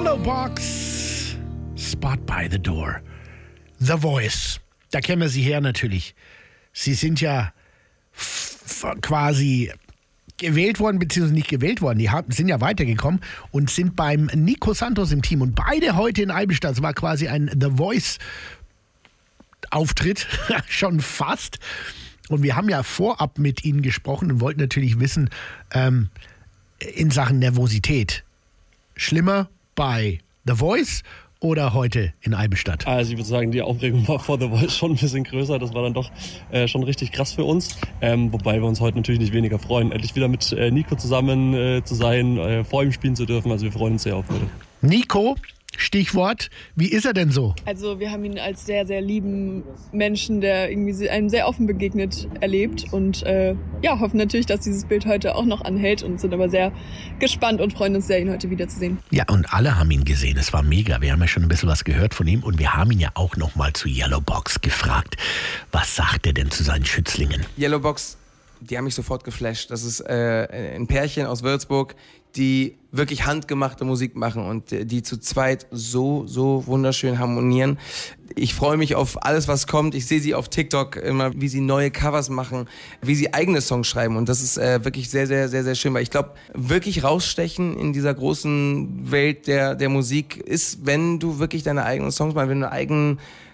Yellow Box, Spot by the Door, The Voice. Da kennen wir Sie her natürlich. Sie sind ja quasi gewählt worden, beziehungsweise nicht gewählt worden. Die sind ja weitergekommen und sind beim Nico Santos im Team. Und beide heute in Albstadt. Das war quasi ein The Voice-Auftritt, schon fast. Und wir haben ja vorab mit Ihnen gesprochen und wollten natürlich wissen, in Sachen Nervosität. Schlimmer bei The Voice oder heute in Albstadt? Also ich würde sagen, die Aufregung war vor The Voice schon ein bisschen größer. Das war dann doch schon richtig krass für uns. Wobei wir uns heute natürlich nicht weniger freuen, endlich wieder mit Nico zusammen zu sein, vor ihm spielen zu dürfen. Also wir freuen uns sehr auf heute. Nico, Stichwort, wie ist er denn so? Also wir haben ihn als sehr, sehr lieben Menschen, der irgendwie einem sehr offen begegnet, erlebt und hoffen natürlich, dass dieses Bild heute auch noch anhält und sind aber sehr gespannt und freuen uns sehr, ihn heute wiederzusehen. Ja, und alle haben ihn gesehen, es war mega. Wir haben ja schon ein bisschen was gehört von ihm und wir haben ihn ja auch nochmal zu Yellow Box gefragt. Was sagt er denn zu seinen Schützlingen? Yellow Box, die haben mich sofort geflasht. Das ist ein Pärchen aus Würzburg, die wirklich handgemachte Musik machen und die zu zweit so wunderschön harmonieren. Ich freue mich auf alles, was kommt. Ich sehe sie auf TikTok immer, wie sie neue Covers machen, wie sie eigene Songs schreiben und das ist wirklich sehr, sehr, sehr, sehr schön, weil ich glaube, wirklich rausstechen in dieser großen Welt der Musik ist, wenn du wirklich deine eigenen Songs machst, wenn du einen eigenen